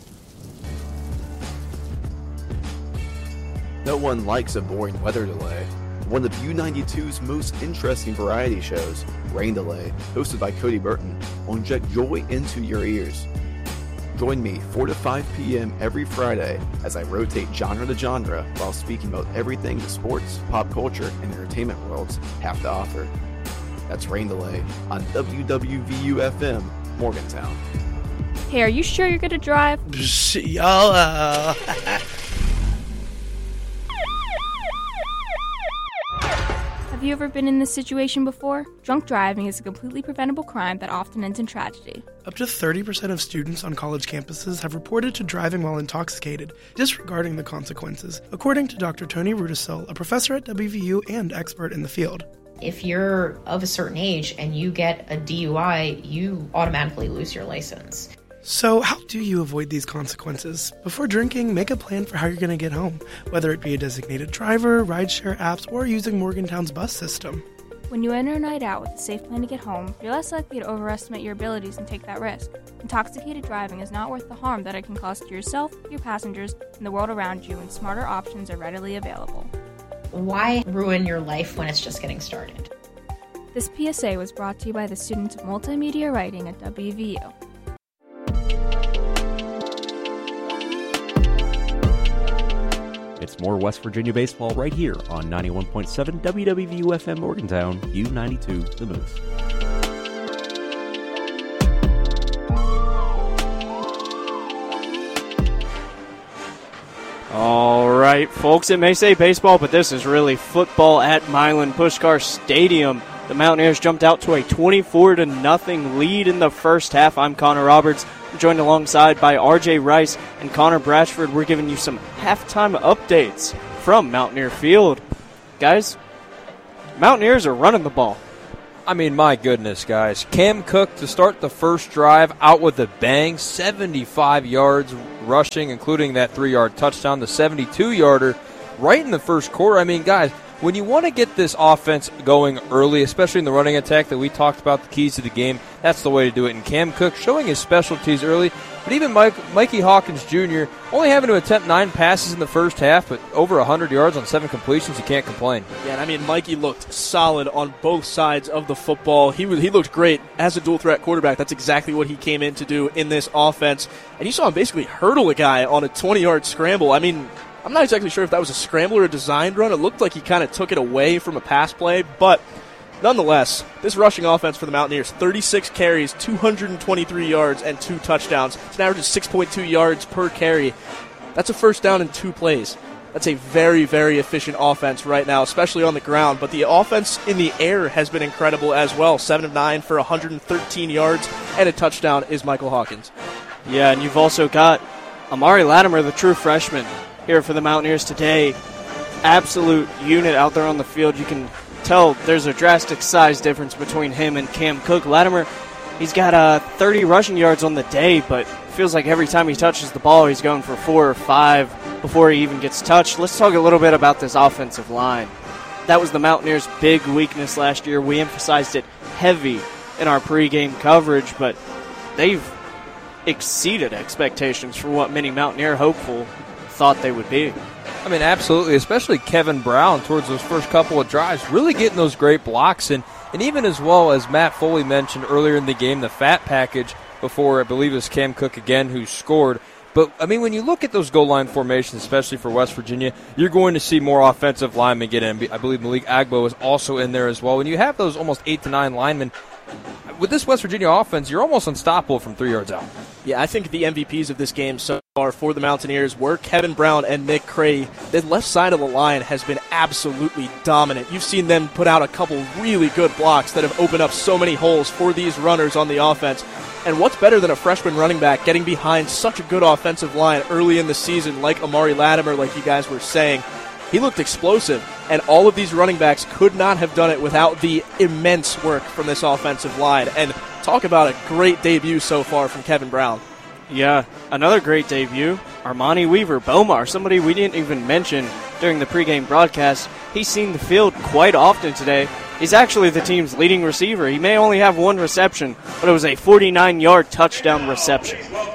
No one likes a boring weather delay. One of U92's most interesting variety shows, Rain Delay, hosted by Cody Burton, will inject joy into your ears. Join me 4 to 5 p.m. every Friday as I rotate genre to genre while speaking about everything the sports, pop culture, and entertainment worlds have to offer. That's Rain Delay on WWVU-FM, Morgantown. Hey, are you sure you're going to drive? Y'all, Have you ever been in this situation before? Drunk driving is a completely preventable crime that often ends in tragedy. Up to 30% of students on college campuses have reported to driving while intoxicated, disregarding the consequences, according to Dr. Tony Rudisill, a professor at WVU and expert in the field. If you're of a certain age and you get a DUI, you automatically lose your license. So how do you avoid these consequences? Before drinking, make a plan for how you're going to get home, whether it be a designated driver, rideshare apps, or using Morgantown's bus system. When you enter a night out with a safe plan to get home, you're less likely to overestimate your abilities and take that risk. Intoxicated driving is not worth the harm that it can cause to yourself, your passengers, and the world around you, and smarter options are readily available. Why ruin your life when it's just getting started? This PSA was brought to you by the students of multimedia writing at WVU. It's more West Virginia baseball right here on 91.7 WWVU-FM Morgantown, U92 The Moose. All right, folks, it may say baseball, but this is really football at Milan Puskar Stadium. The Mountaineers jumped out to a 24-0 lead in the first half. I'm Connor Roberts, joined alongside by RJ Rice and Connor Bratchford. We're giving you some halftime updates from Mountaineer Field. Guys, Mountaineers are running the ball. I mean, my goodness, guys. Cam Cook to start the first drive out with a bang, 75 yards rushing, including that 3-yard touchdown, the 72-yarder right in the first quarter. I mean, guys, when you want to get this offense going early, especially in the running attack that we talked about, the keys to the game, that's the way to do it. And Cam Cook showing his specialties early, but even Mikey Hawkins Jr. only having to attempt 9 passes in the first half, but over 100 yards on 7 completions, you can't complain. Yeah, and I mean, Mikey looked solid on both sides of the football. He looked great as a dual-threat quarterback. That's exactly what he came in to do in this offense. And you saw him basically hurdle a guy on a 20-yard scramble. I mean, I'm not exactly sure if that was a scramble or a designed run. It looked like he kind of took it away from a pass play, but nonetheless, this rushing offense for the Mountaineers, 36 carries, 223 yards, and 2 touchdowns. It's an average of 6.2 yards per carry. That's a first down in 2 plays. That's a very, very efficient offense right now, especially on the ground. But the offense in the air has been incredible as well. 7 of 9 for 113 yards and a touchdown is Michael Hawkins. Yeah, and you've also got Amari Latimer, the true freshman, here for the Mountaineers today. Absolute unit out there on the field. You can tell there's a drastic size difference between him and Cam Cook. Latimer, he's got 30 rushing yards on the day, but feels like every time he touches the ball, he's going for 4 or 5 before he even gets touched. Let's talk a little bit about this offensive line. That was the Mountaineers' big weakness last year. We emphasized it heavy in our pregame coverage, but they've exceeded expectations for what many Mountaineer hopeful thought they would be. I mean, absolutely, especially Kevin Brown towards those first couple of drives, really getting those great blocks. And even as well as Matt Foley mentioned earlier in the game, the fat package before, I believe it was Cam Cook again who scored. But, I mean, when you look at those goal line formations, especially for West Virginia, you're going to see more offensive linemen get in. I believe Malik Agbo is also in there as well. When you have those almost 8 to 9 linemen, with this West Virginia offense, you're almost unstoppable from 3 yards out. Yeah, I think the MVPs of this game so far for the Mountaineers were Kevin Brown and Nick Cray. The left side of the line has been absolutely dominant. You've seen them put out a couple really good blocks that have opened up so many holes for these runners on the offense. And what's better than a freshman running back getting behind such a good offensive line early in the season like Amari Latimer, like you guys were saying? He looked explosive, and all of these running backs could not have done it without the immense work from this offensive line. And talk about a great debut so far from Kevin Brown. Yeah, another great debut, Armani Weaver Bomar, somebody we didn't even mention during the pregame broadcast. He's seen the field quite often today. He's actually the team's leading receiver. He may only have 1 reception, but it was a 49-yard touchdown reception.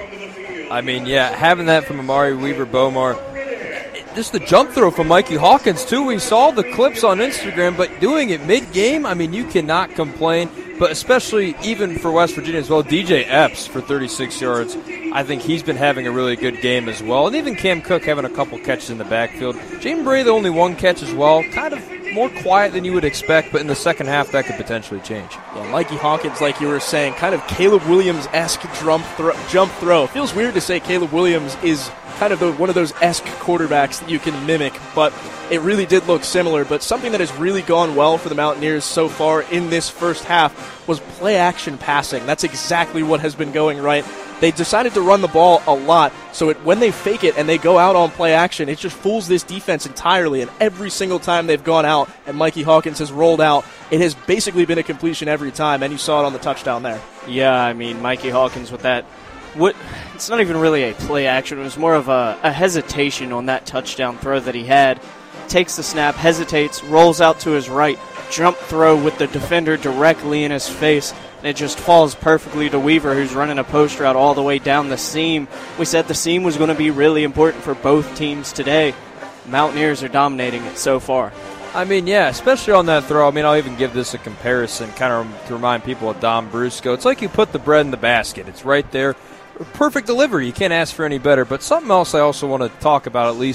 I mean, yeah, having that from Amari Weaver Bomar. Just the jump throw from Mikey Hawkins, too. We saw the clips on Instagram, but doing it mid-game, I mean, you cannot complain. But especially even for West Virginia as well, DJ Epps for 36 yards. I think he's been having a really good game as well. And even Cam Cook having a couple catches in the backfield. Jaden Bray, the only 1 catch as well. Kind of more quiet than you would expect, but in the second half, that could potentially change. Yeah, Mikey Hawkins, like you were saying, kind of Caleb Williams-esque jump throw. Feels weird to say Caleb Williams is kind of one of those esque quarterbacks that you can mimic, but it really did look similar. But something that has really gone well for the Mountaineers so far in this first half was play-action passing. That's exactly what has been going right. They decided to run the ball a lot, so when they fake it and they go out on play action, it just fools this defense entirely. And every single time they've gone out and Mikey Hawkins has rolled out, it has basically been a completion every time, and you saw it on the touchdown there. Yeah, I mean, Mikey Hawkins with that. It's not even really a play action. It was more of a hesitation on that touchdown throw that he had. Takes the snap, hesitates, rolls out to his right, jump throw with the defender directly in his face, and it just falls perfectly to Weaver, who's running a post route all the way down the seam. We said the seam was going to be really important for both teams today. Mountaineers are dominating it so far. I mean, yeah, especially on that throw. I mean, I'll even give this a comparison kind of to remind people of Don Brusco. It's like you put the bread in the basket. It's right there. Perfect delivery. You can't ask for any better. But something else I also want to talk about, at least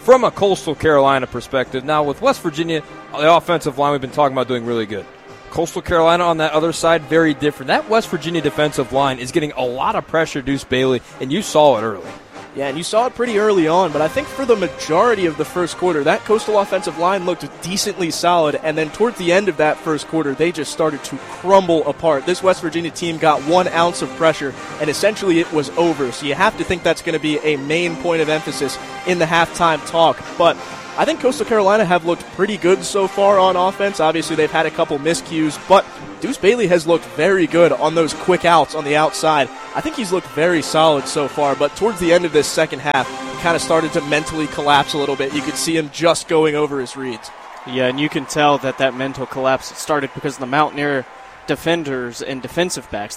from a Coastal Carolina perspective. Now, with West Virginia, the offensive line we've been talking about doing really good. Coastal Carolina on that other side, very different. That West Virginia defensive line is getting a lot of pressure, Deuce Bailey, and you saw it early. Yeah, and you saw it pretty early on, but I think for the majority of the first quarter, that Coastal offensive line looked decently solid, and then towards the end of that first quarter, they just started to crumble apart. This West Virginia team got 1 ounce of pressure, and essentially it was over, so you have to think that's going to be a main point of emphasis in the halftime talk. But I think Coastal Carolina have looked pretty good so far on offense. Obviously, they've had a couple miscues, but Deuce Bailey has looked very good on those quick outs on the outside. I think he's looked very solid so far, but towards the end of this second half, he kind of started to mentally collapse a little bit. You could see him just going over his reads. Yeah, and you can tell that mental collapse started because the Mountaineer defenders and defensive backs,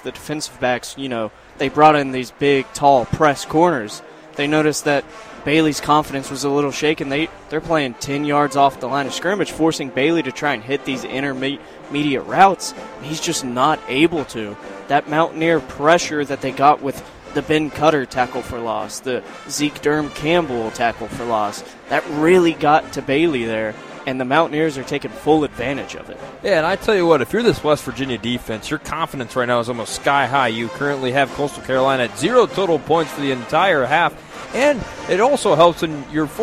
they brought in these big, tall press corners. They noticed that Bailey's confidence was a little shaken. They're playing 10 yards off the line of scrimmage, forcing Bailey to try and hit these intermediate routes. He's just not able to. That Mountaineer pressure that they got with the Ben Cutter tackle for loss, the Zeke Durham-Campbell tackle for loss, that really got to Bailey there, and the Mountaineers are taking full advantage of it. Yeah, and I tell you what, if you're this West Virginia defense, your confidence right now is almost sky high. You currently have Coastal Carolina at 0 total points for the entire half, and it also helps in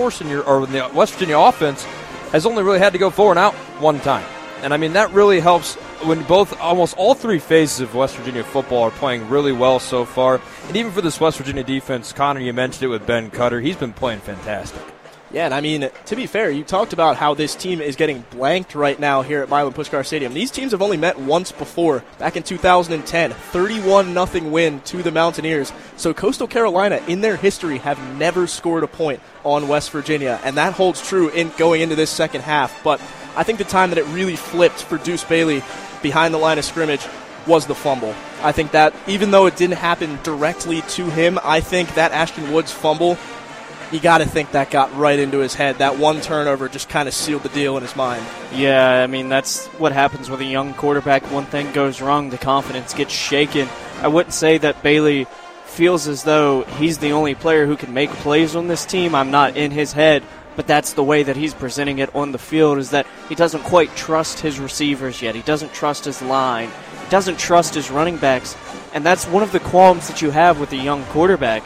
the West Virginia offense has only really had to go 4 and out 1 time. And I mean, that really helps when almost all 3 phases of West Virginia football are playing really well so far. And even for this West Virginia defense, Connor, you mentioned it with Ben Cutter, he's been playing fantastic. Yeah, and I mean, to be fair, you talked about how this team is getting blanked right now here at Milan Puskar Stadium. These teams have only met once before, back in 2010, 31-0 win to the Mountaineers. So Coastal Carolina, in their history, have never scored a point on West Virginia, and that holds true in going into this second half. But I think the time that it really flipped for Deuce Bailey behind the line of scrimmage was the fumble. I think that, even though it didn't happen directly to him, I think that Ashton Woods fumble, you got to think that got right into his head. That one turnover just kind of sealed the deal in his mind. Yeah, I mean, that's what happens with a young quarterback. One thing goes wrong, the confidence gets shaken. I wouldn't say that Bailey feels as though he's the only player who can make plays on this team. I'm not in his head, but that's the way that he's presenting it on the field, is that he doesn't quite trust his receivers yet. He doesn't trust his line. He doesn't trust his running backs. And that's one of the qualms that you have with a young quarterback.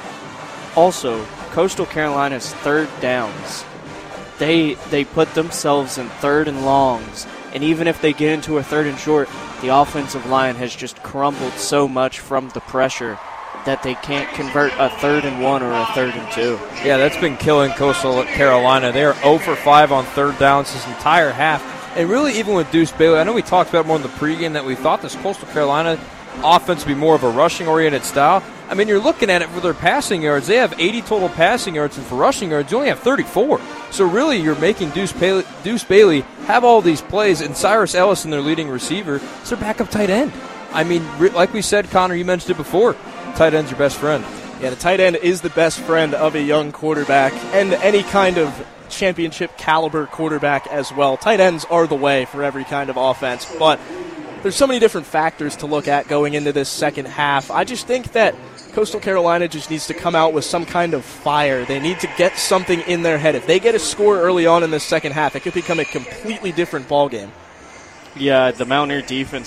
Also, Coastal Carolina's third downs, they put themselves in 3rd and longs, and even if they get into a 3rd and short, the offensive line has just crumbled so much from the pressure that they can't convert a 3rd and 1 or a 3rd and 2. Yeah, that's been killing Coastal Carolina. They are 0 for 5 on 3rd downs this entire half. And really, even with Deuce Bailey, I know we talked about more in the pregame that we thought this Coastal Carolina offense would be more of a rushing-oriented style. I mean, you're looking at it for their passing yards. They have 80 total passing yards, and for rushing yards, you only have 34. So really, you're making Deuce Bailey have all these plays, and Cyrus Ellison, their leading receiver, is their backup tight end. I mean, like we said, Connor, you mentioned it before, tight end's your best friend. Yeah, the tight end is the best friend of a young quarterback and any kind of championship caliber quarterback as well. Tight ends are the way for every kind of offense, but there's so many different factors to look at going into this second half. I just think that Coastal Carolina just needs to come out with some kind of fire. They need to get something in their head. If they get a score early on in this second half, it could become a completely different ballgame. Yeah, the Mountaineer defense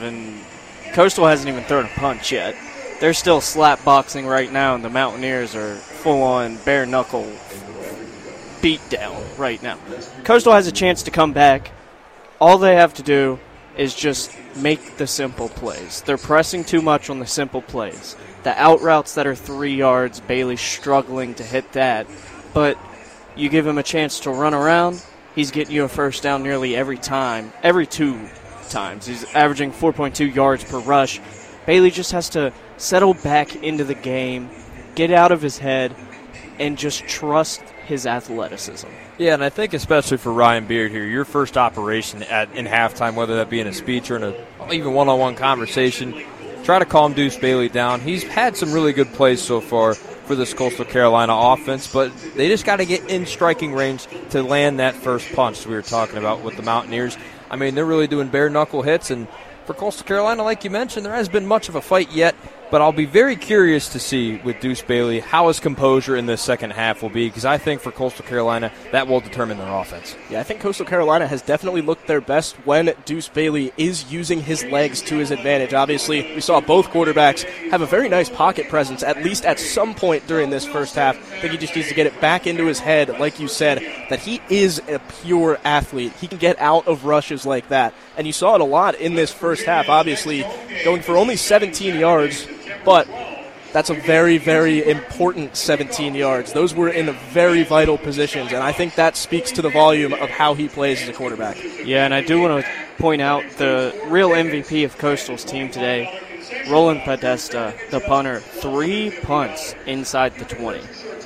Coastal hasn't even thrown a punch yet. They're still slap boxing right now, and the Mountaineers are full-on bare-knuckle beatdown right now. Coastal has a chance to come back. All they have to do is just make the simple plays. They're pressing too much on the simple plays. The out routes that are 3 yards, Bailey's struggling to hit that. But you give him a chance to run around, he's getting you a first down nearly every 2 times. He's averaging 4.2 yards per rush. Bailey just has to settle back into the game, get out of his head, and just trust his athleticism. Yeah, and I think especially for Ryan Beard here, your first operation in halftime, whether that be in a speech or in even one-on-one conversation, try to calm Deuce Bailey down. He's had some really good plays so far for this Coastal Carolina offense, but they just got to get in striking range to land that first punch we were talking about with the Mountaineers. I mean, they're really doing bare-knuckle hits, and for Coastal Carolina, like you mentioned, there hasn't been much of a fight yet But I'll be very curious to see with Deuce Bailey how his composure in this second half will be, because I think for Coastal Carolina that will determine their offense. Yeah, I think Coastal Carolina has definitely looked their best when Deuce Bailey is using his legs to his advantage. Obviously, we saw both quarterbacks have a very nice pocket presence, at least at some point during this first half. I think he just needs to get it back into his head, like you said, that he is a pure athlete. He can get out of rushes like that. And you saw it a lot in this first half, obviously, going for only 17 yards. But that's a very, very important 17 yards. Those were in very vital positions, and I think that speaks to the volume of how he plays as a quarterback. Yeah, and I do want to point out the real MVP of Coastal's team today, Roland Podesta, the punter. 3 punts inside the 20.